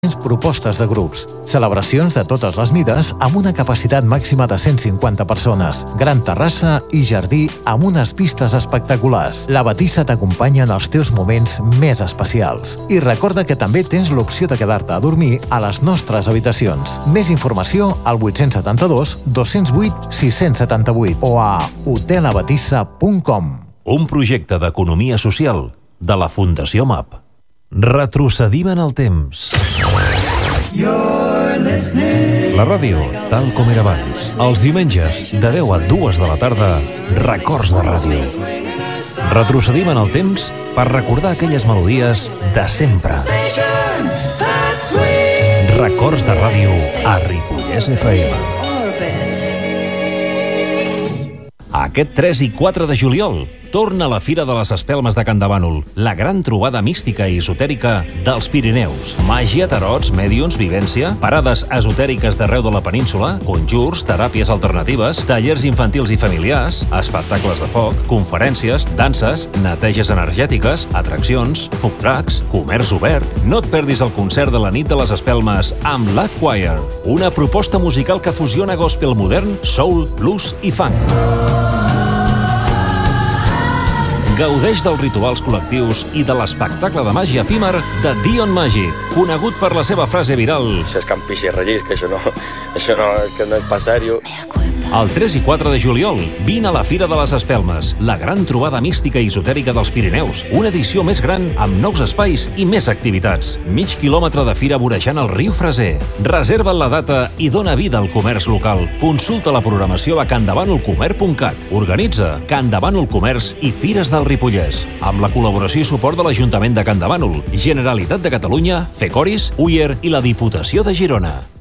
propostes de grups, celebracions de totes les mides amb una capacitat màxima de 150 persones, gran terrassa i jardí amb unes vistes espectaculars. La Batissa t'acompanya en els teus moments més especials. I recorda que també tens l'opció de quedar-te a dormir a les nostres habitacions. Més informació al 872 208 678 o a hotelabatissa.com. Un projecte d'economia social de la Fundació MAP. Retrocedim en el temps. La ràdio, tal com era abans. Els diumenges, de 10 a 2 de la tarda, Records de Ràdio. Retrocedim en el temps per recordar aquelles melodies de sempre. Records de Ràdio a Ripollès FM. Aquest 3 i 4 de juliol torna la Fira de les Espelmes de Can de Bànol, la gran trobada mística i esotèrica dels Pirineus. Màgia, tarots, mèdiums, vivència, parades esotèriques d'arreu de la península, conjurs, teràpies alternatives, tallers infantils i familiars, espectacles de foc, conferències, danses, neteges energètiques, atraccions, food trucks, comerç obert. No et perdis el concert de la nit de les Espelmes amb Live Choir, una proposta musical que fusiona gospel modern, soul, blues i funk. Gaudeix dels rituals col·lectius i de l'espectacle de màgia efímer de Dion Magic, conegut per la seva frase viral Se escampi i rellis, que això no és que no és pas sèrio. El 3 i 4 de juliol, vine a la Fira de les Espelmes, la gran trobada mística i esotèrica dels Pirineus, una edició més gran amb nous espais i més activitats. Mig quilòmetre de fira vorejant el riu Freser. Reserva la data i dona vida al comerç local. Consulta la programació a candebanolcomer.cat. Organitza Can de Bànol Comerç i Fires del Ripollès, amb la col·laboració i suport de l'Ajuntament de Can de Bànol, Generalitat de Catalunya, Fecoris, Uller i la Diputació de Girona.